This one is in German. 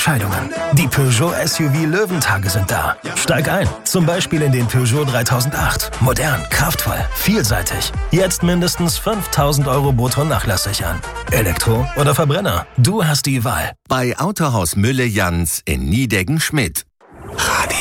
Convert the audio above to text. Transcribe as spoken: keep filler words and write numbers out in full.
Entscheidungen. Die Peugeot S U V Löwentage sind da. Steig ein, zum Beispiel in den Peugeot dreitausendacht. Modern, kraftvoll, vielseitig. Jetzt mindestens fünftausend Euro brutto Nachlass sichern. Elektro oder Verbrenner? Du hast die Wahl. Bei Autohaus Mülle-Jans in Niedeggen-Schmidt. Radio